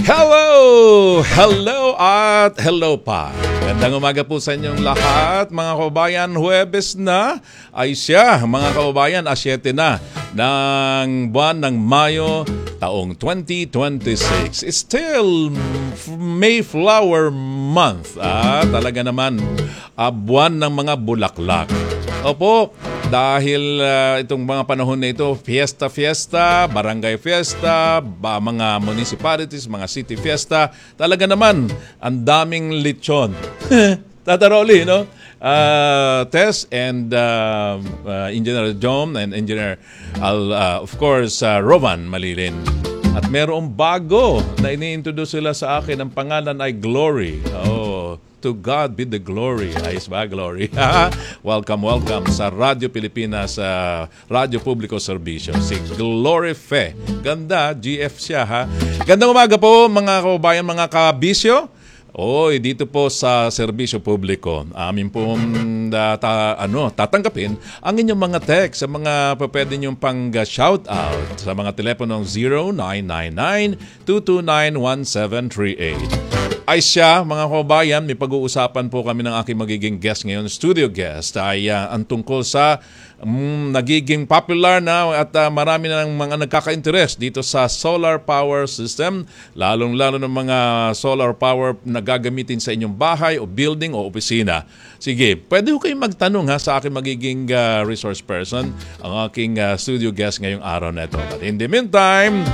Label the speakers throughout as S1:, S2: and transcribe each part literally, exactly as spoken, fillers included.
S1: Hello! Hello at hello pa. Gandang umaga po sa inyong lahat, mga kababayan. Huwebes na ay siya, mga kababayan, asyete na ng buwan ng Mayo, taong twenty twenty-six. It's still Mayflower Month. Ah, talaga naman, ah, buwan ng mga bulaklak. Opo, dahil uh, itong mga panahon na ito, fiesta-fiesta, barangay fiesta, ba, mga municipalities, mga city fiesta, talaga naman, ang daming lechon. Tataroli, no? Uh, Tess and uh, uh, Engineer John and Engineer, Al, uh, of course, uh, Roman Malilin. At merong bago na ini-introduce sila sa akin. Ang pangalan ay Glory. Oh, to God be the glory. Ayos ba, Glory? Welcome, welcome sa Radyo Pilipinas, sa uh, Radyo Publiko Serbisyo. Si Glory Fe. Ganda, G F siya, ha? Gandang umaga po, mga kababayan, mga kabisyo. Oy, dito po sa serbisyo publiko, amin po uh, ta, ano, tatanggapin ang inyong mga text sa mga pwede niyong pang shout out sa mga teleponong zero nine nine nine two two nine one seven three eight. Ay siya, mga kababayan, may pag-uusapan po kami ng aking magiging guest ngayon, studio guest, ay uh, ang tungkol sa um, nagiging popular na at uh, marami na ng mga nagkaka-interest dito sa solar power system, lalong-lalo ng mga solar power na gagamitin sa inyong bahay o building o opisina. Sige, pwede ko kayong magtanong ha, sa aking magiging uh, resource person, ang aking uh, studio guest ngayong araw na ito. But in the meantime,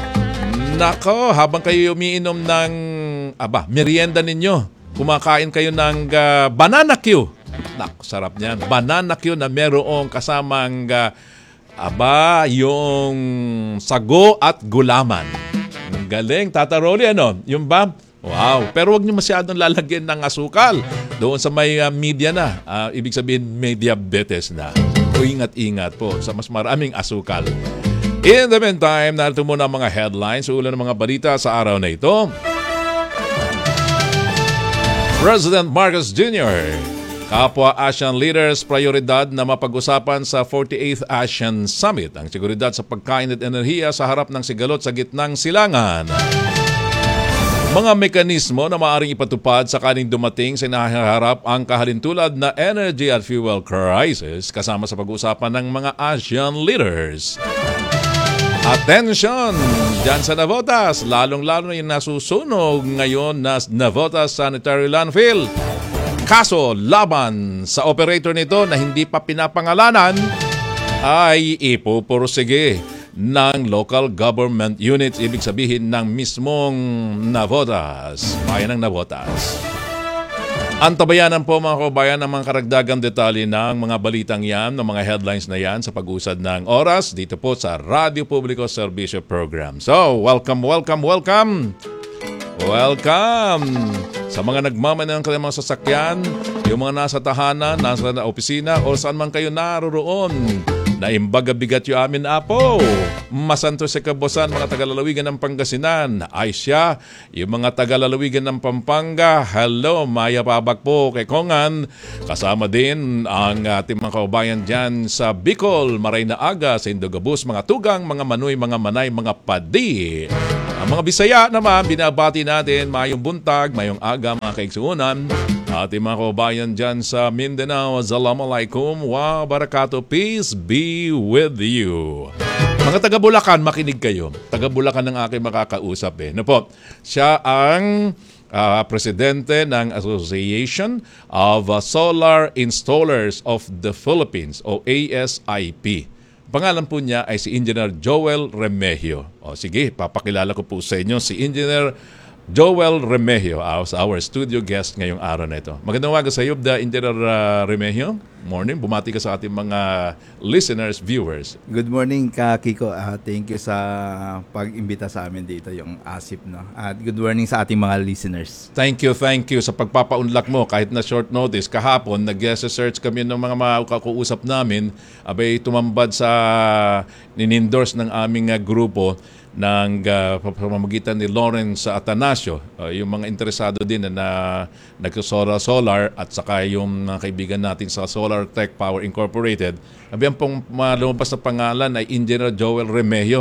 S1: nako, habang kayo umiinom ng aba, merienda ninyo, kumakain kayo ng uh, banana Q. Nako, sarap niyan. Banana Q na merong kasamang uh, aba, yung sago at gulaman. Ang galing, tataroli, ano? Yung ba? Wow. Pero wag niyo masyadong lalagyan ng asukal. Doon sa may uh, media na. Uh, ibig sabihin, may diabetes na. O ingat-ingat po sa mas maraming asukal. In the meantime, narito muna ang mga headlines, ulo ng mga balita sa araw na ito. President Marcos Junior Kapwa ASEAN leaders prioridad na mapag-usapan sa forty-eighth ASEAN Summit ang seguridad sa pagkain at enerhiya sa harap ng sigalot sa gitnang silangan. Mga mekanismo na maaaring ipatupad sakaling dumating sa inaharap ang kahalintulad na energy at fuel crisis kasama sa pag-uusapan ng mga ASEAN leaders. Attention! Diyan sa Navotas, lalong-lalo na yung nasusunog ngayon na Navotas Sanitary Landfill. Kaso, laban sa operator nito na hindi pa pinapangalanan ay ipupursige ng local government units, ibig sabihin ng mismong Navotas, bayan ng Navotas. Antabayanan po, mga kababayan, ng mga karagdagang detalye ng mga balitang yan, ng mga headlines na yan sa pag-usad ng oras dito po sa Radyo Publiko Serbisyo Program. So, welcome, welcome, welcome! Welcome! Sa mga nagmamaneho ng kanilang mga sasakyan, yung mga nasa tahanan, nasa opisina, o saan man kayo naroroon, naimbagabigat yung amin apo. Masanto sa kabosan, mga tagalalawigan ng Pangasinan. Ay siya, yung mga tagalalawigan ng Pampanga. Hello, Maya Pabak po kay Kongan. Kasama din ang ating mga kaubayan dyan sa Bicol, Maray na Aga, sa Indogabus, mga tugang, mga manoy, mga manay, mga padi. Ang mga Bisaya naman, binabati natin, mayong buntag, mayong aga, mga kaigsuunan. Ating mga kaubayan dyan sa Mindanao, Assalamualaikum wa barakatuh. Peace be with you. Mga taga-Bulacan, makinig kayo. Taga-Bulacan ang aking makakausap eh. No po, siya ang uh, presidente ng Association of uh, Solar Installers of the Philippines o A S I P. Pangalan po niya ay si Engineer Joel Remigio. O sige, papakilala ko po sa inyo si Engineer Joel Remigio, our studio guest ngayong araw na ito. Magandang umaga sa iyo, the Engineer uh, Remigio. Morning, bumati ka sa ating mga listeners, viewers.
S2: Good morning, ka Kiko. Uh, thank you sa pag-imbita sa amin dito, yung A S I P. No? At good morning sa ating mga listeners.
S1: Thank you, thank you sa pagpapaunlak mo. Kahit na short notice, kahapon, nag-search kami ng mga makakuusap namin, abay tumambad sa ninendorse ng aming uh, grupo ng uh, pamamagitan ni Lawrence Atanasio, uh, yung mga interesado din na, na nagsosolar at saka yung uh, kaibigan natin sa Solar Tech Power Incorporated. Sabi ang pong lumabas na pangalan ay Engineer Joel Remigio.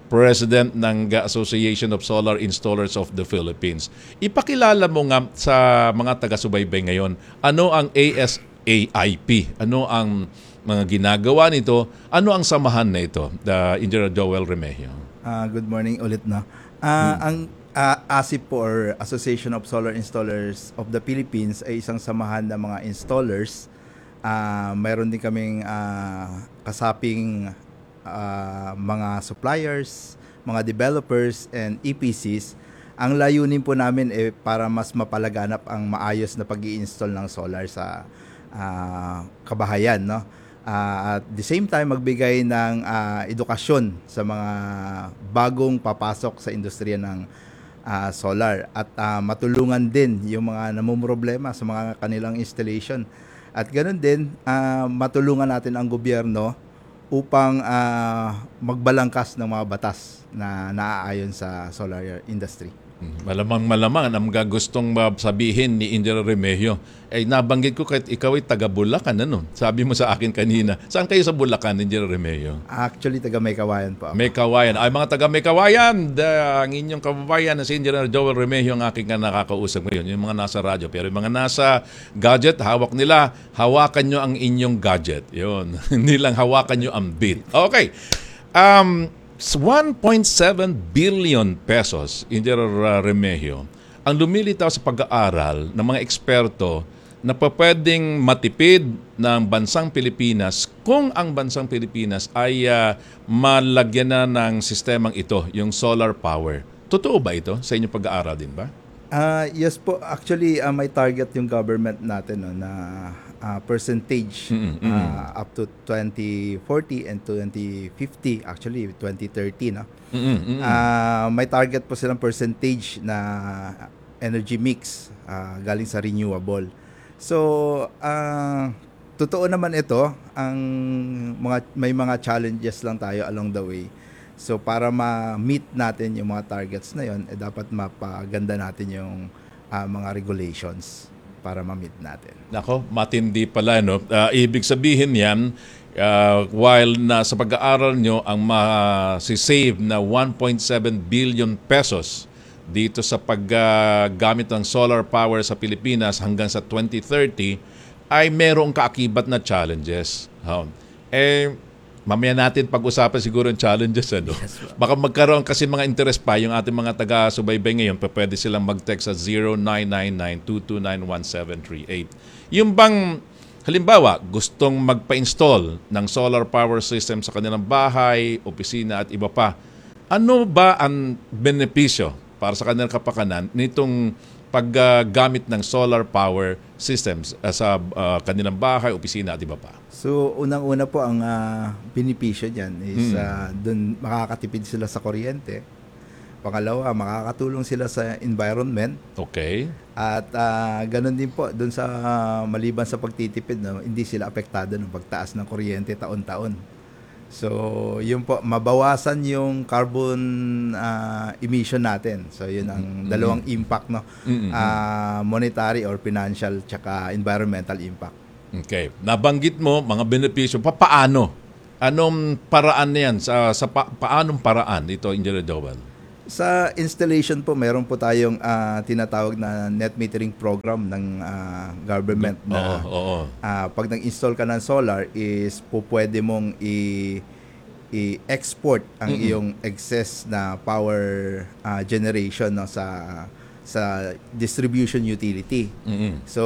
S1: President ng Association of Solar Installers of the Philippines. Ipakilala mo nga sa mga taga-subaybay ngayon, ano ang A S A I P? Ano ang mga ginagawa nito? Ano ang samahan na ito? The Engineer Joel Remigio.
S2: Ah, good morning ulit na. Ah, Ang ah, A S I P po, or Association of Solar Installers of the Philippines, ay isang samahan ng mga installers. Ah, mayroon din kaming ah, kasaping ah, mga suppliers, mga developers, and E P Cs. Ang layunin po namin ay para mas mapalaganap ang maayos na pag-i-install ng solar sa ah, kabahayan, no? Ah, at the same time, magbigay ng ah, edukasyon sa mga bagong papasok sa industriya ng ah, solar, at ah, matulungan din yung mga namumroblema sa mga kanilang installation. At ganoon din, ah, matulungan natin ang gobyerno upang ah, magbalangkas ng mga batas na naaayon sa solar industry.
S1: Malamang malamang ang mga gustong sabihin ni Engineer Remigio ay nabanggit ko kahit ikaw ay taga Bulacan, ano? Sabi mo sa akin kanina, saan kayo sa Bulacan, Engineer Remigio?
S2: Actually, taga Maykawayan po ako.
S1: Maykawayan. Ay, mga taga Maykawayan, the, ang inyong kababayan na si Engineer Joel Remigio ang aking nakakausap ngayon, yung mga nasa radyo. Pero yung mga nasa gadget, hawak nila, hawakan nyo ang inyong gadget. Yun. Hindi lang hawakan nyo ang bit. Okay. Um, one point seven billion pesos, Engineer Remigio, ang lumilitaw sa pag-aaral ng mga eksperto na pwedeng matipid ng bansang Pilipinas kung ang bansang Pilipinas ay uh, malagyan na ng sistemang ito, yung solar power. Totoo ba ito sa inyong pag-aaral din ba?
S2: Ah, yes po, actually ah, may target yung government natin, no, na ah, percentage
S1: Mm, mm.
S2: ah, up to twenty forty and twenty fifty, actually twenty thirty, no.
S1: Mm-mm, mm-mm.
S2: Ah, may target po silang percentage na energy mix ah, galing sa renewable. So, ah, totoo naman ito, ang mga may mga challenges lang tayo along the way. So, para ma-meet natin yung mga targets na yon, eh, dapat mapaganda natin yung ah, mga regulations para ma-meet natin.
S1: Nako, matindi pala, no? Ah, ibig sabihin yan, ah, while na sa pag-aaral nyo ang ma-save na one point seven billion pesos dito sa paggamit ng solar power sa Pilipinas hanggang sa twenty thirty, ay merong kaakibat na challenges. Oh. Eh, mamaya natin pag-usapan siguro ang challenges, ano?
S2: Yes,
S1: Baka magkaroon kasi mga interest pa yung ating mga taga-subaybay ngayon, pa pwede silang mag-text sa zero nine nine nine two two nine one seven three eight. Yung bang, halimbawa, gustong magpa-install ng solar power system sa kanilang bahay, opisina at iba pa, ano ba ang benepisyo para sa kanilang kapakanan nitong paggamit ng solar power systems uh, sa uh, kanilang bahay, opisina at iba pa?
S2: So, unang-una po ang uh, benepisyo diyan is
S1: Mm.
S2: uh, dun makakatipid sila sa kuryente. Pangalawa, makakatulong sila sa environment.
S1: Okay.
S2: At uh, ganun din po, dun sa uh, maliban sa pagtitipid, no, hindi sila apektado ng pagtaas ng kuryente taon-taon. So, yun po, mabawasan yung carbon uh, emission natin. So, yun ang dalawang impact, no?
S1: Mm-mm.
S2: Uh, monetary or financial, tsaka environmental impact.
S1: Okay. Nabanggit mo mga benepisyo. Pa paano? Anong paraan na yan? Sa, sa pa, paanong paraan ito, Engineer Joel?
S2: Sa installation po, meron po tayong ah, tinatawag na net metering program ng ah, government
S1: Oo,
S2: na
S1: oo.
S2: ah, pag nag-install ka ng solar is po pwede mong i- i-export ang
S1: Mm-mm.
S2: iyong excess na power ah, generation, no, sa sa distribution utility.
S1: Mm-mm.
S2: So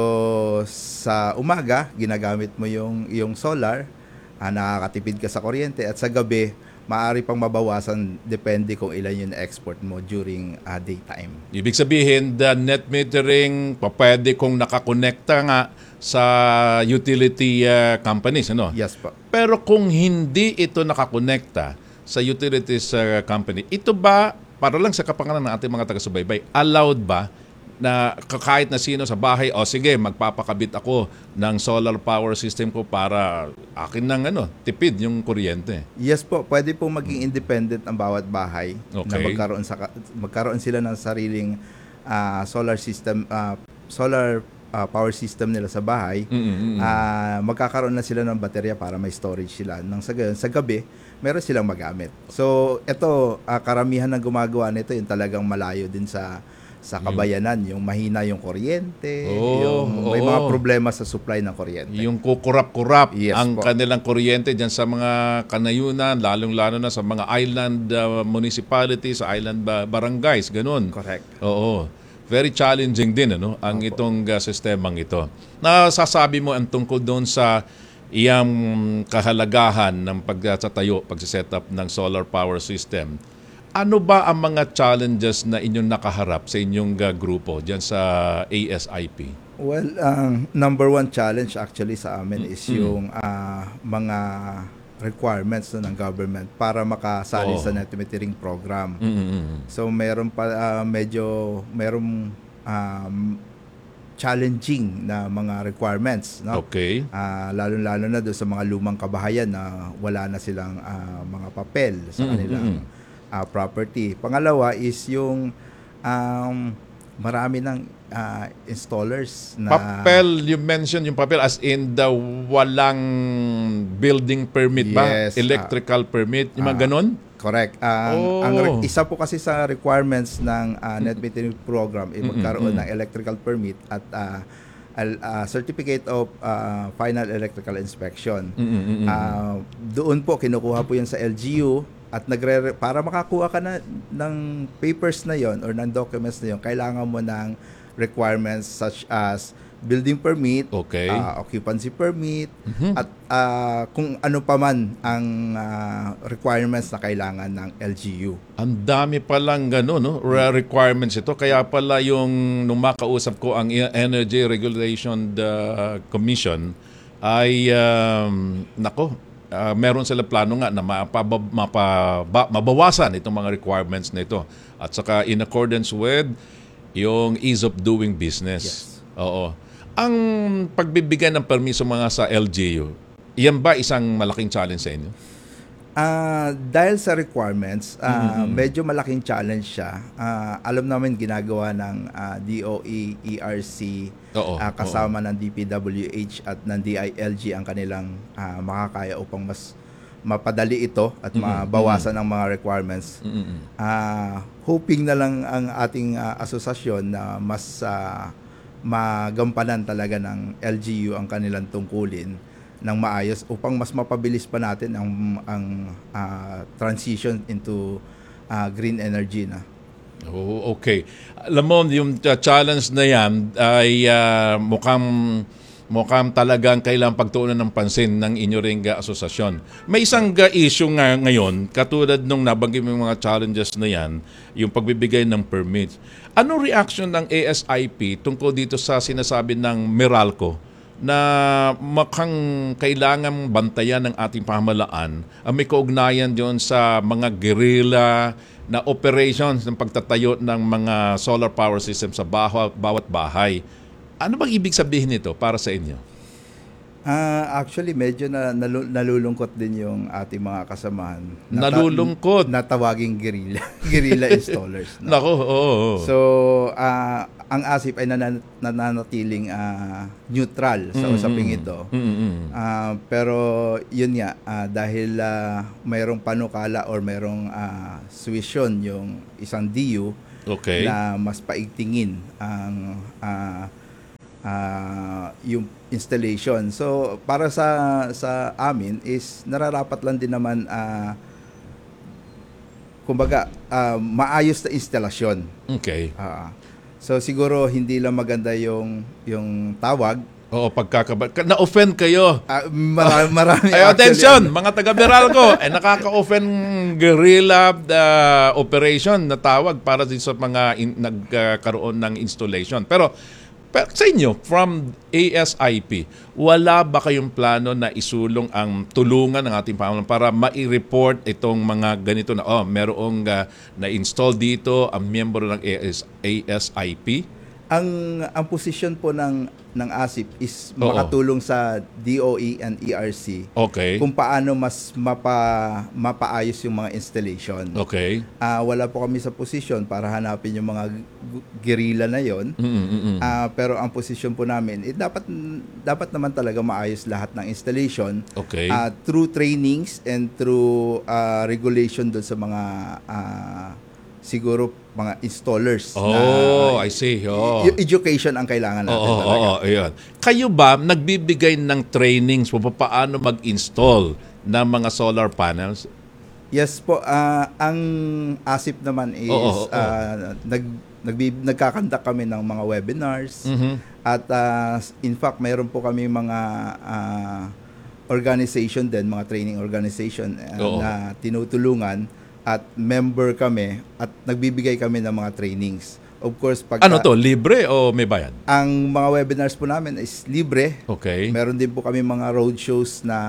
S2: sa umaga, ginagamit mo yung yung solar, ah, nakakatipid ka sa kuryente, at sa gabi maaari pang mabawasan depende kung ilan yung export mo during ah, daytime.
S1: Ibig sabihin, the net metering, pwede kong nakakonekta nga sa utility uh, companies, ano?
S2: Yes po.
S1: Pero kung hindi ito nakakonekta sa utilities uh, company, ito ba, para lang sa kapakanan ng ating mga taga-subaybay, allowed ba na kahit na sino sa bahay, o sige, magpapakabit ako ng solar power system ko para akin ng ano, tipid yung kuryente?
S2: Yes po, pwede po maging independent ang bawat bahay na
S1: Okay.
S2: magkaroon sa magkaroon sila ng sariling ah, solar system, ah, solar ah, power system nila sa bahay,
S1: Mm-mm.
S2: ah, magkakaroon na sila ng baterya para may storage sila. Nang sa gayon, sa gabi, meron silang magamit. So, ito, ah, karamihan ng gumagawa nito, yung talagang malayo din sa sa kabayanan, yung mahina yung kuryente,
S1: Oo,
S2: yung may
S1: oo.
S2: mga problema sa supply ng kuryente.
S1: Yung kukurap-kurap
S2: Yes
S1: ang
S2: po.
S1: kanilang kuryente dyan sa mga kanayunan, lalong-lalo na sa mga island uh, municipalities, island ba- barangays, ganun.
S2: Correct.
S1: Oo. Very challenging din ano ang itong uh, sistemang ito. Nasasabi mo ang tungkol doon sa iyang kahalagahan ng pagtatayo, pagsiset up ng solar power system. Ano ba ang mga challenges na inyong nakaharap sa inyong uh, grupo diyan sa A S I P?
S2: Well, ang number one challenge actually sa amin is yung ah, mga requirements no, ng government para makasali
S1: Oo.
S2: sa net metering program.
S1: Mm-mm.
S2: So meron pa ah, medyo merong um, challenging na mga requirements, no?
S1: Okay.
S2: Ah, lalo-lalo na doon sa mga lumang kabahayan na wala na silang ah, mga papel sa
S1: Mm,
S2: kanilang
S1: mm.
S2: ah, property. Pangalawa is yung um, marami ng ah, installers na
S1: Papel, you mentioned yung papel as in the walang building permit ba?
S2: Yes,
S1: Electrical permit, yung mga
S2: ah,
S1: ganon?
S2: correct. Ang,
S1: Oh.
S2: ang re- isa po kasi sa requirements ng ah, net metering program ay magkaroon ng electrical permit at ah, al- ah, certificate of ah, final electrical inspection.
S1: Mm-mm.
S2: Ah, doon po kinukuha po 'yan sa L G U at nagre para makakuha ka na ng papers na 'yon or ng documents na 'yon, kailangan mo ng requirements such as building permit,
S1: Okay.
S2: ah, occupancy permit,
S1: Mhm.
S2: at ah, kung ano pa man ang ah, requirements na kailangan ng L G U.
S1: Ang dami palang gano'n, no? Re- requirements ito. Kaya pala yung nung makausap ko ang E- Energy Regulation uh, Commission ay, um, nako, ah, meron sila plano nga na mapabab, mapaba, mabawasan itong mga requirements na ito. At saka in accordance with yung ease of doing business.
S2: Yes.
S1: Oo. Ang pagbibigay ng permiso mga sa L G U, yan ba isang malaking challenge sa inyo?
S2: Ah, dahil sa requirements, ah, medyo malaking challenge siya. Ah, alam namin ginagawa ng ah, D O E, E R C,
S1: Oo,
S2: ah, kasama ng D P W H at ng D I L G ang kanilang ah, makakaya upang mas mapadali ito at mabawasan ang mga requirements.
S1: Mm-mm.
S2: Ah, hoping na lang ang ating ah, asosasyon na mas ah, magampanan talaga ng L G U ang kanilang tungkulin ng maayos upang mas mapabilis pa natin ang ang ah, transition into ah, green energy na.
S1: Oh, okay. Alam mo, yung uh, challenge na yan ay uh, mukhang, mukhang talagang kailangang pagtuunan ng pansin ng inyo ring uh, asosasyon. May isang uh, issue nga ngayon, katulad nung nabanggit mo yung mga challenges na yan, yung pagbibigay ng permit. Ano reaction ng A S I P tungkol dito sa sinasabi ng Meralco na mukhang kailangan bantayan ng ating pamahalaan ang may kaugnayan diyon sa mga guerrilla na operations ng pagtatayo ng mga solar power system sa baho, bawat bahay. Ano bang ibig sabihin nito para sa inyo?
S2: Ah, actually medyo na nalu- nalulungkot din yung ating mga kasamahan. Na ta-
S1: Nalulungkot.
S2: na tawaging guerrilla, guerrilla installers. No?
S1: Nako, oo. oo.
S2: So, ah, ang ASIP ay nanan- nananatiling ah, neutral sa usaping ito.
S1: Mm-mm.
S2: Ah, pero yun nga, ah, dahil ah, mayroong panukala or mayroong ah, suwisyon yung isang D U
S1: Okay.
S2: na mas paigtingin ang ah, ah, yung installation. So, para sa sa amin is nararapat lang din naman ah, kumbaga ah, maayos na instalasyon.
S1: Okay.
S2: Ah, so siguro hindi lang maganda yung yung tawag.
S1: Oo, pagkakaba... ka- Na-offend kayo.
S2: Ah, marami, marami
S1: Ay,
S2: actually.
S1: attention, mga taga-Meralco. Eh, nakaka-offend guerrilla uh, operation na tawag para din sa mga in, nagkaroon ng installation. Pero, pero sa inyo, from A S I P, wala ba kayong plano na isulong ang tulungan ng ating pamahalaan para ma-report itong mga ganito na, oh, merong uh, na-install dito ang miyembro ng A S I P?
S2: Ang ang posisyon po ng ng ASIP is
S1: Oo.
S2: makatulong sa D O E and E R C
S1: Okay.
S2: kung paano mas mapa mapaayos yung mga installation.
S1: Okay.
S2: Ah, wala po kami sa posisyon para hanapin yung mga gu- guerrilla na yon.
S1: Mm, mm, mm.
S2: Ah, pero ang posisyon po namin, eh, dapat dapat naman talaga maayos lahat ng installation
S1: Okay.
S2: ah, through trainings and through ah, regulation doon sa mga ah, siguro mga installers.
S1: Oh,
S2: na,
S1: I see. Oo.
S2: y- education ang kailangan natin
S1: Oo,
S2: talaga.
S1: oo, ayun. Kayo ba nagbibigay ng trainings kung paano mag-install ng mga solar panels?
S2: Yes po, ah, ang ASIP naman is
S1: Oo, oo.
S2: ah, nag nagbi- nagkakandak kami ng mga webinars
S1: Mhm.
S2: at ah, in fact mayroon po kami mga ah, organization din, mga training organization ah,
S1: Oo.
S2: na tinutulungan at member kami at nagbibigay kami ng mga trainings. Of course, pag
S1: Ano to, libre o may bayad?
S2: ang mga webinars po namin is libre.
S1: Okay.
S2: Meron din po kami mga road shows na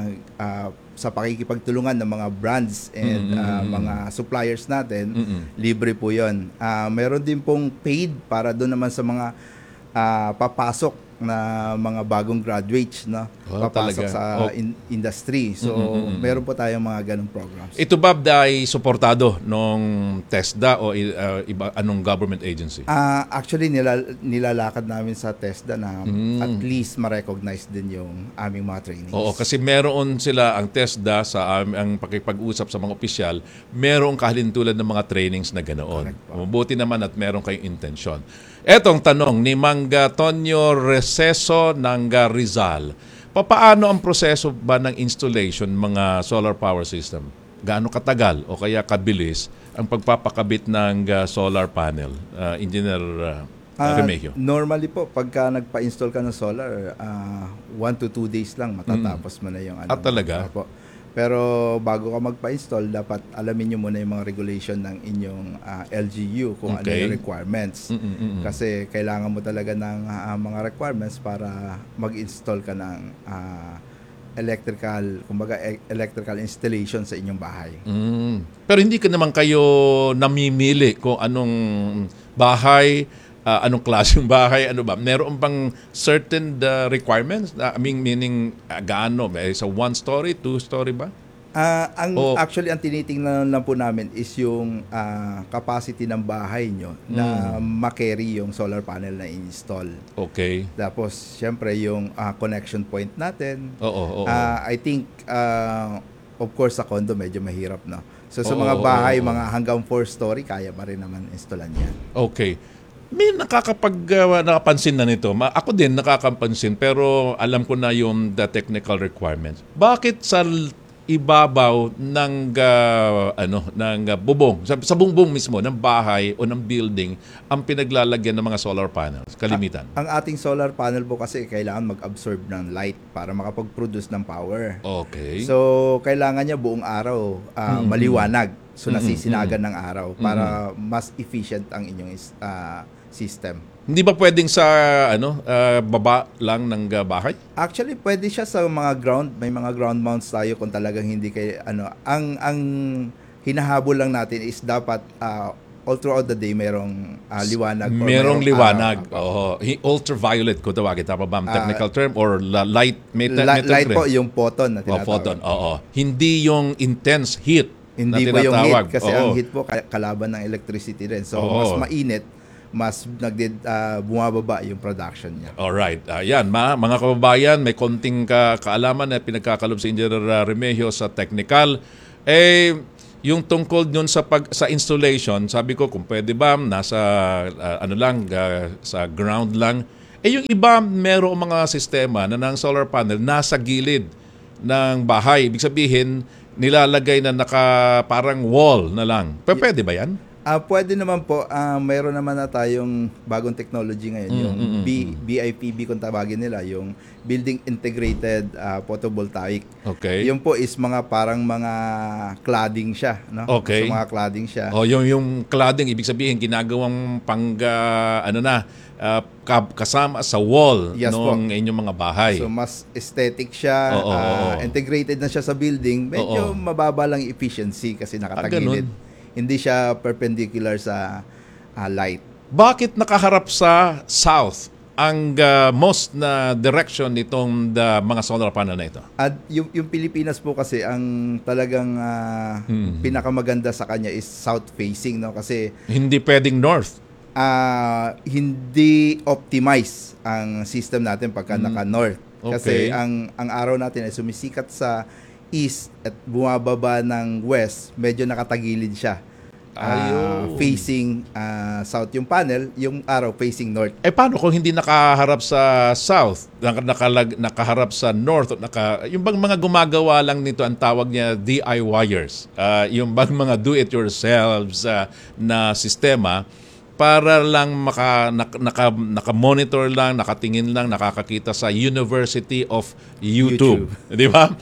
S2: ah, sa pakikipagtulungan ng mga brands and
S1: Mm, mm,
S2: ah,
S1: mm.
S2: mga suppliers natin.
S1: Mm-mm.
S2: Libre po 'yon. Ah, meron din pong paid para doon naman sa mga ah, papasok na mga bagong graduates, no?
S1: Oh,
S2: Papasok
S1: talaga.
S2: sa
S1: Oh.
S2: in- industry. So,
S1: Mm, mm, mm.
S2: meron po tayong mga ganung programs.
S1: Ito ba ay suportado nung TESDA o uh, iba anong government agency?
S2: Ah, actually nila, nilalakad namin sa TESDA na
S1: Mm.
S2: at least ma-recognize din yung aming mga trainings.
S1: Oo, kasi meron sila ang TESDA sa am- ang pakipag-usap sa mga opisyal, merong kahalintulad ng mga trainings na ganoon.
S2: Correct po.
S1: Mabuti naman at meron kayong intensyon. Etong tanong ni Mangga Tonyo Receso ng Rizal. Papaano ang proseso ba ng installation mga solar power system? Gaano katagal o kaya kabilis ang pagpapakabit ng uh, solar panel? Uh, Engineer uh,
S2: Ah,
S1: Remigio.
S2: normally po, pagka nagpa-install ka ng solar, ah, one to two days lang matatapos mo na yung ano.
S1: Ah, talaga?
S2: Opo. Pero bago ka magpa-install, dapat alamin nyo muna yung mga regulation ng inyong ah, L G U kung ano
S1: Okay.
S2: yung requirements.
S1: Mm-mm-mm.
S2: Kasi kailangan mo talaga ng ah, mga requirements para mag-install ka ng ah, electrical, kumbaga e- electrical installation sa inyong bahay.
S1: Mm. Pero hindi ka naman kayo namimili kung anong bahay, ah, anong klaseng bahay, ano ba? Meron bang certain uh, requirements? Uh, I mean, meaning, uh, gaano? May sa one story, two story ba?
S2: Ah, ang
S1: O-
S2: actually ang tinitingnan lang po namin is yung ah, capacity ng bahay nyo na ma-carry yung solar panel na install.
S1: Okay.
S2: Tapos syempre yung ah, connection point natin.
S1: Oo, oo.
S2: Ah, I think ah, of course sa condo medyo mahirap, no. So sa
S1: Oo,
S2: mga
S1: oo,
S2: bahay,
S1: oo.
S2: mga hanggang four story kaya pa rin naman installan yan.
S1: Okay. May nakakapag uh, nakapansin na nito. Ma- ako din nakakapansin pero alam ko na yung the technical requirements. Bakit sa l- ibabaw ng uh, ano ng uh, bubong sa, sa bungbong mismo ng bahay o ng building ang pinaglalagyan ng mga solar panels kalimitan?
S2: Ang ating solar panel po kasi kailangan mag-absorb ng light para makapag-produce ng power.
S1: Okay.
S2: So, kailangan niya buong araw ah,
S1: Mm-mm.
S2: maliwanag. So,
S1: Mm-mm.
S2: nasisinagan ng araw para mas efficient ang inyong is- ah, system.
S1: Hindi ba pwedeng sa ano uh, baba lang ng uh, bahay?
S2: Actually, pwede siya sa mga ground. May mga ground mounts tayo kung talagang hindi kay ano. Ang ang hinahabol lang natin is dapat ah, all throughout the day merong ah, liwanag. or
S1: Merong
S2: merong
S1: liwanag.
S2: araw.
S1: Oo. Hi- Ultraviolet ko tawagin. Tama ba ang
S2: Ah,
S1: technical term? Or la- light? May, te-
S2: Li-
S1: may
S2: light
S1: term
S2: po
S1: rin?
S2: yung photon na
S1: Oh,
S2: tinatawag.
S1: photon. Oo. Hindi yung intense heat
S2: Hindi
S1: na
S2: po yung
S1: tinatawag.
S2: heat kasi
S1: Oo.
S2: ang heat po ka- kalaban ng electricity rin. So
S1: Oo.
S2: mas mainit, mas nagdid ah, bumababa yung production niya.
S1: Alright. Ayan, ma, mga kababayan, may konting ka, kaalaman na pinagkakalob si Engineer uh, Remigio sa technical. Eh, yung tungkol yun sa pag sa installation, sabi ko kung pwede ba nasa uh, ano lang uh, sa ground lang. Eh yung iba merong mga sistema na ng solar panel nasa gilid ng bahay. Ibig sabihin nilalagay na naka parang wall na lang. P- pwede ba yan?
S2: Ah, pwede naman po, ah, mayroon naman na tayong bagong technology ngayon,
S1: Mm,
S2: yung
S1: mm, mm,
S2: B, B I P B kung tawagin nila, yung Building Integrated ah, Photovoltaic.
S1: Okay.
S2: Yung po is mga parang mga cladding siya, no?
S1: Okay.
S2: So mga cladding siya.
S1: Oh, yung yung cladding ibig sabihin ginagawang pang ah, ano na ah, ka- kasama sa wall
S2: Yes po.
S1: ng inyong mga bahay.
S2: So mas aesthetic siya,
S1: Oo, oo,
S2: ah,
S1: oo.
S2: integrated na siya sa building, medyo
S1: Oo.
S2: mababa lang yung efficiency kasi
S1: Ah,
S2: nakatagilid.
S1: ganun.
S2: Hindi siya perpendicular sa ah, light.
S1: bakit nakaharap sa south ang uh, most na direction nitong the mga solar panel na ito?
S2: At yung, yung Pilipinas po kasi ang talagang ah,
S1: Hmm.
S2: pinakamaganda sa kanya is south facing, no? Kasi
S1: Hindi pwedeng north.
S2: ah, hindi optimize ang system natin pagka naka-north.
S1: Okay.
S2: Kasi ang ang araw natin ay sumisikat sa east at bumababa ng west, medyo nakatagilid siya. Ah,
S1: Ayun.
S2: facing ah, south yung panel, yung araw facing north.
S1: Eh paano kung hindi nakaharap sa south, naka, nakalag, nakaharap sa north, o naka, yung bang mga gumagawa lang nito, ang tawag niya DIYers, Ah, yung bang mga do-it-yourselves ah, na sistema para lang maka, naka, naka, naka-monitor lang, nakatingin lang, nakakakita sa University of YouTube. Di ba?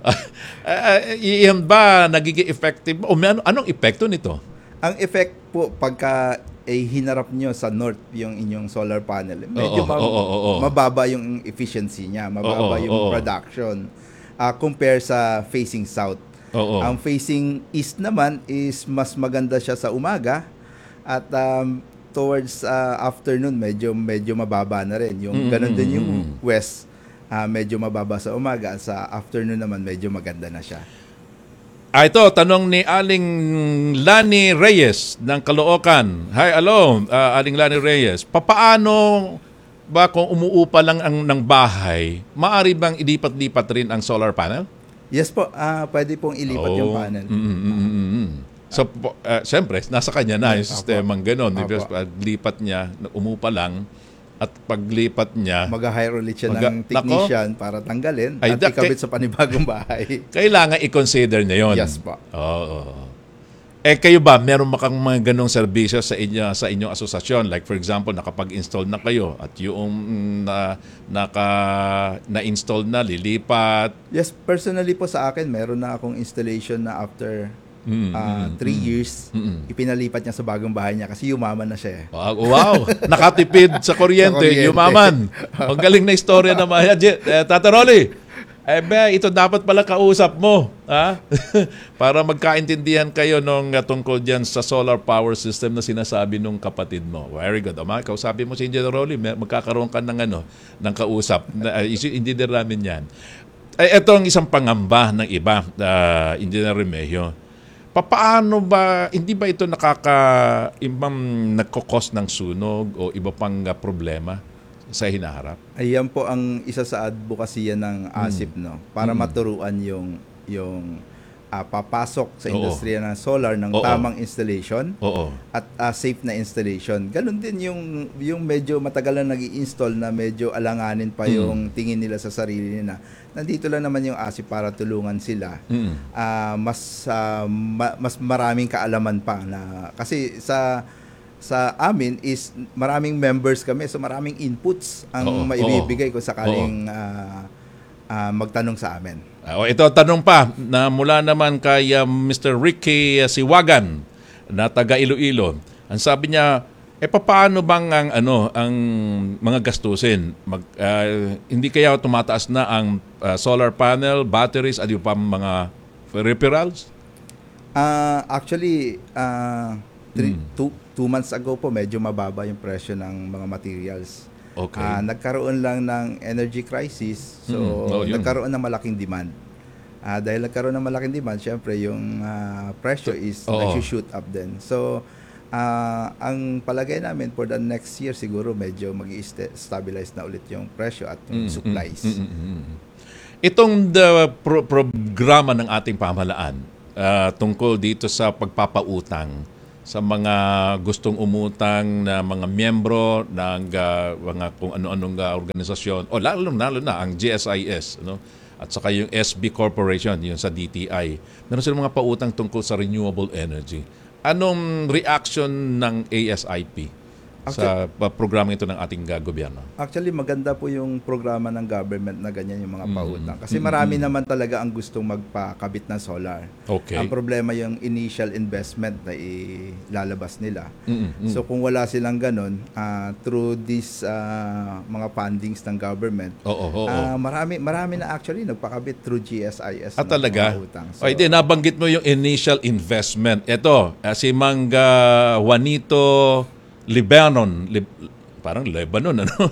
S1: Ah, ah, yan ba nagiging effective? O may ano, anong epekto nito?
S2: Ang effect po pagka ay hinarap nyo sa north yung inyong solar panel, medyo
S1: Oo,
S2: ma-
S1: oo, oo, oo.
S2: mababa yung efficiency niya, mababa
S1: Oo,
S2: yung
S1: oo.
S2: production ah, compare sa facing south.
S1: Oo.
S2: Ang facing east naman is mas maganda siya sa umaga at um, towards ah, afternoon medyo medyo mababa na rin. Yung
S1: Mm,
S2: ganun
S1: mm,
S2: din
S1: mm,
S2: yung
S1: mm.
S2: west, ah, medyo mababa sa umaga, sa afternoon naman medyo maganda na siya.
S1: Ah, ito, tanong ni Aling Lani Reyes ng Caloocan. Hi, hello, ah, Aling Lani Reyes. Papaano ba kung umuupa lang ang ng bahay, maaari bang ilipat-lipat rin ang solar panel?
S2: Yes po, ah, pwede pong ilipat yung
S1: Oh,
S2: panel.
S1: mm, mm, mm, mm, mm. So, po- ah, siyempre, nasa kanya na yung
S2: Apo.
S1: sistemang gano'n. Di ba?
S2: Apo.
S1: Paglipat niya, umupa lang, at paglipat niya,
S2: Mag-hire ulit siya
S1: Maga-
S2: ng technician para tanggalin
S1: Ay,
S2: at
S1: da-
S2: ikabit
S1: kay-
S2: sa panibagong bahay.
S1: kailangan i-consider niya yun.
S2: Yes po.
S1: Oo. Eh kayo ba, meron ba kang mga ganong serbisyo sa inyo sa inyong asosasyon? Like for example, nakapag-install na kayo at yung mm, na naka na-install na, lilipat.
S2: Yes, personally po sa akin, meron na akong installation na after
S1: Mm,
S2: ah,
S1: mm,
S2: three
S1: mm.
S2: years,
S1: Mm-mm.
S2: ipinalipat niya sa bagong bahay niya kasi yumaman na siya eh.
S1: Wow, wow. Nakatipid sa kuryente,
S2: Sa kuryente.
S1: yumaman. Ang galing na istorya naman. Eh, Tata Rolly, eh be, ito dapat pala kausap mo. Ha? Para magkaintindihan kayo nung uh, tungkol dyan sa solar power system na sinasabi nung kapatid mo. Very good. Ama, kausapin mo si Engineer Rolly, may- magkakaroon ka ng, ano, ng kausap. Na, uh, engineer namin yan. Eh, ito ang isang pangamba ng iba, uh, Engineer Remigio. Papaano ba, hindi ba ito nakaka, ibang nagkukos ng sunog o iba pang uh, problema sa hinaharap?
S2: Ayan po ang isa sa advocacy ng
S1: Hmm.
S2: A S I P, no, para maturuan yung yung ah, papasok sa
S1: Oo.
S2: industriya ng solar ng
S1: Oo.
S2: tamang installation
S1: Oo.
S2: at ah, safe na installation. Ganon din yung yung medyo matagal na nag-i-install na medyo alanganin pa
S1: Mm.
S2: yung tingin nila sa sarili nila. Nandito lang naman yung A S I P para tulungan sila.
S1: Mm.
S2: Ah, mas ah, ma- mas maraming kaalaman pa na kasi sa sa amin is maraming members kami, so maraming inputs ang
S1: Oo,
S2: maibibigay
S1: oo.
S2: kung sakaling ah, ah, magtanong sa amin.
S1: Ah, o ito, tanong pa na mula naman kay uh, Mister Ricky uh, Siwagan na taga Iloilo. Ang sabi niya, eh paano bang ang ano ang mga gastusin? Mag, ah, hindi kaya tumataas na ang ah, solar panel, batteries at yung pang mga peripherals?
S2: Ah, actually, ah, three,
S1: Mm.
S2: two, two months ago po medyo mababa yung presyo ng mga materials.
S1: Okay.
S2: Ah, nagkaroon lang ng energy crisis, so
S1: Mm, oh, yun.
S2: nagkaroon ng malaking demand. Ah, dahil nagkaroon ng malaking demand, syempre yung ah, presyo is
S1: Oo.
S2: nag-shoot up din. So, ah, ang palagay namin for the next year siguro medyo mag-stabilize na ulit yung presyo at
S1: Mm,
S2: yung supplies.
S1: mm, mm, mm, mm. Itong the pro- programa ng ating pamahalaan ah, tungkol dito sa pagpapautang sa mga gustong umutang na mga miyembro ng ah, mga kung ano-anong ah, organisasyon o lalo lalo na ang G S I S, no? At saka yung S B Corporation, yung sa D T I. Meron silang mga pautang tungkol sa renewable energy. Anong reaction ng A S I P sa pa- programa ito ng ating uh, gobyerno?
S2: Actually, maganda po yung programa ng government na ganyan yung mga
S1: Mm.
S2: pautang. Kasi
S1: Mm,
S2: marami
S1: mm.
S2: naman talaga ang gustong magpakabit ng solar.
S1: Okay.
S2: Ang problema yung initial investment na ilalabas nila.
S1: Mm, mm.
S2: So kung wala silang ganun, ah, through these ah, mga fundings ng government,
S1: Oo, oo.
S2: ah, marami marami na actually nagpakabit through G S I S.
S1: Ah,
S2: ng
S1: talaga?
S2: mga utang. So,
S1: Ay, di, nabanggit mo yung initial investment. Ito, uh, si Mang uh, Juanito Lebanon, Lib- parang Lebanon, ano?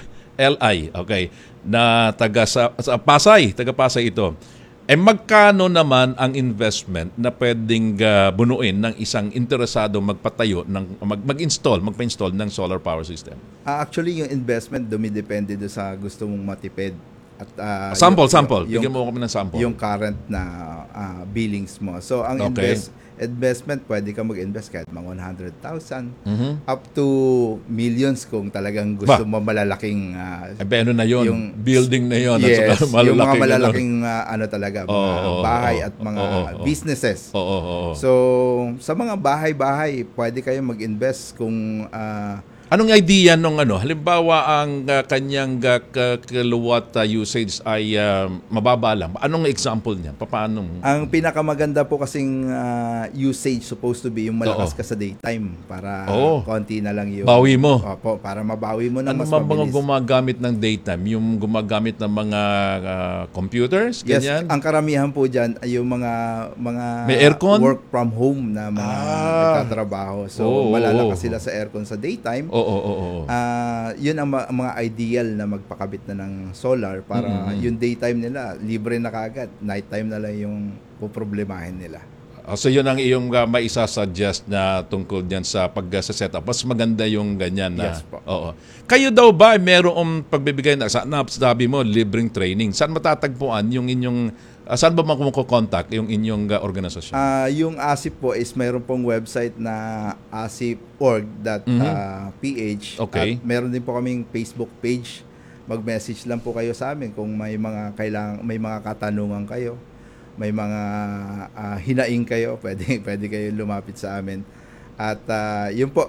S1: L I, okay, na taga sa, sa Pasay, taga Pasay ito. Eh magkano naman ang investment na pwedeng uh, bunuin ng isang interesado magpatayo, ng, mag, mag-install, magpa-install ng solar power system?
S2: Ah, actually, yung investment dumidepende do sa gusto mong matipid. At, ah,
S1: Sample,
S2: yung,
S1: sample.
S2: Yung,
S1: Bigyan mo kami ng sample.
S2: yung current na ah, billings mo. So, ang
S1: Okay.
S2: invest, investment, pwede ka mag-invest kahit mga one hundred thousand
S1: Mhm.
S2: up to millions kung talagang gusto
S1: Ba?
S2: mo malalaking ah,
S1: Eh, ano na yun?
S2: yung-
S1: building na yun.
S2: yes,
S1: at saka
S2: yung mga
S1: malalaking
S2: malalaking ah, ano talaga, mga
S1: Oo, oo,
S2: bahay
S1: oo.
S2: at mga
S1: Oo, oo.
S2: businesses.
S1: ano. Oo, oo, oo.
S2: So, sa mga bahay-bahay, pwede kayo mag-invest kung ah,
S1: Anong idea nung ano? Halimbawa ang uh, kanyang uh, k- kilowatt uh, usage ay uh, mababa lang. Anong example niya? Paano?
S2: ang pinakamaganda po kasing ah, usage supposed to be yung malakas
S1: Oo.
S2: ka sa daytime para
S1: Oo.
S2: konti na lang yung
S1: Bawi mo.
S2: Opo, para mabawi mo na
S1: Ano
S2: mas
S1: mga mga
S2: mabilis.
S1: gumagamit ng daytime? Yung gumagamit ng mga uh, computers?
S2: Yes,
S1: Ganyan?
S2: ang karamihan po diyan ay yung mga mga
S1: May aircon?
S2: work from home na mga
S1: Ah.
S2: nagtatrabaho. So
S1: Oo,
S2: malalakas
S1: oo.
S2: sila sa aircon sa daytime.
S1: Oo, oo, oo.
S2: Ah, yun ang ma- mga ideal na magpakabit na ng solar para
S1: Mm-mm.
S2: yung daytime nila libre na kaagad, nighttime na lang yung poproblemahin nila.
S1: Ah, so yun ang iyong uh, maisa-suggest na tungkol diyan sa pag-set up. Mas maganda yung ganyan na.
S2: Yes po.
S1: Oo. Kayo daw ba mayroong pagbibigay na sa na, sabi mo libreng training? Saan matatagpuan yung inyong uh, saan ba makukontact yung inyong uh, organisasyon?
S2: Ah, yung ASIP po is mayroon pong website na asip org dot p h.
S1: Mhm. Okay.
S2: At meron din po kaming Facebook page. Mag-message lang po kayo sa amin kung may mga kailang may mga katanungan kayo, may mga ah, hinaing kayo, pwede pwede kayo lumapit sa amin. At ah, yun po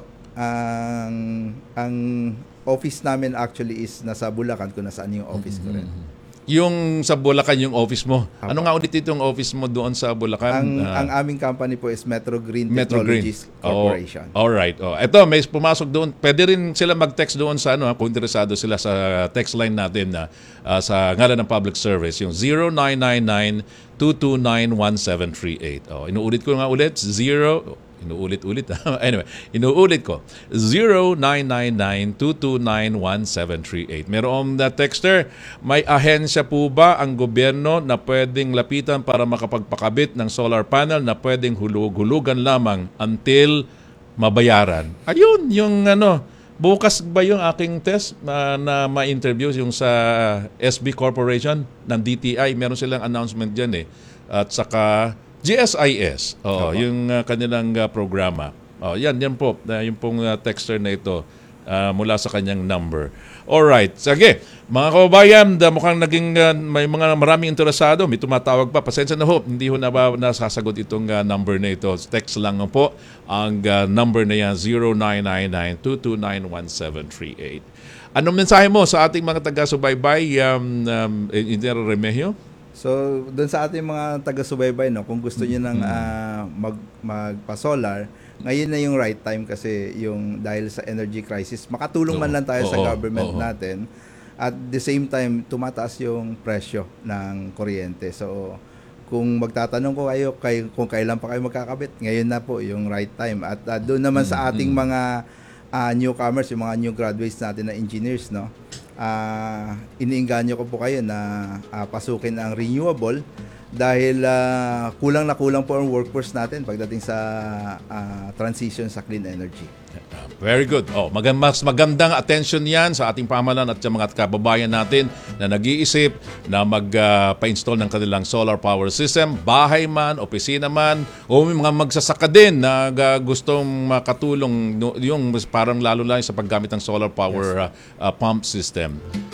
S2: ang ang office namin actually is nasa Bulacan, kung nasaan yung office ko rin.
S1: Yung sa Bulacan yung office mo.
S2: Apo.
S1: Ano nga ulit itong office mo doon sa Bulacan?
S2: Ang
S1: Ah,
S2: ang aming company po is Metro Green
S1: Metro Green
S2: Technologies Corporation.
S1: Oh, all right. Oh, ito may pumasok doon. Pwede rin sila mag-text doon sa ano, ha, kung interesado sila sa text line natin na ah, sa ngalan ng public service, yung zero nine nine nine two two nine one seven three eight. Oh, inuulit ko nga ulit, zero Inuulit-ulit. Anyway, inuulit ko. zero nine nine nine two two nine one seven three eight. Merong na texter, may ahensya po ba ang gobyerno na pwedeng lapitan para makapagpakabit ng solar panel na pwedeng hulug-hulugan lamang until mabayaran? Ayun, yung ano, bukas ba yung aking test na, na ma-interview yung sa S B Corporation ng D T I? Meron silang announcement dyan eh. At saka G S I S, oh, yung uh, kanilang uh, programa. Oh, yan, yan po, uh, yung pong uh, texter na ito uh, mula sa kanyang number. Alright, sige. Mga kababayan, da, mukhang naging uh, may mga maraming interesado, may tumatawag pa. Pasensya na ho, hindi ho na ba nasasagot itong uh, number na ito. Text lang po ang uh, number na yan, zero nine nine nine two two nine one seven three eight. Anong mensahe mo sa ating mga taga-subaybay, um, um, Engineer Remigio?
S2: So, doon sa ating mga taga-subaybay, no, kung gusto niyo ng ah, mag magpa-solar, ngayon na yung right time kasi yung dahil sa energy crisis, makatulong man
S1: Oo.
S2: lang tayo sa
S1: Oo.
S2: government
S1: Oo.
S2: natin. At the same time, tumataas yung presyo ng kuryente. So, kung magtatanong ko kayo kay, kung kailan pa kayo magkakabit, ngayon na po yung right time. At ah, doon naman sa ating mga ah, newcomers, yung mga new graduates natin na engineers, no, uh, iniinganyo ko po kayo na ah, pasukin ang renewable dahil ah, kulang na kulang po ang workforce natin pagdating sa ah, transition sa clean energy.
S1: Very good. Oh, magand mas magandang attention 'yan sa ating pamahalaan at sa mga kababayan natin na nag-iisip na magpa-install ng kanilang solar power system, bahay man, opisina man, o may mga magsasaka din na uh, gustong makatulong no, yung parang lalo lang sa paggamit ng solar power uh, uh, pump system.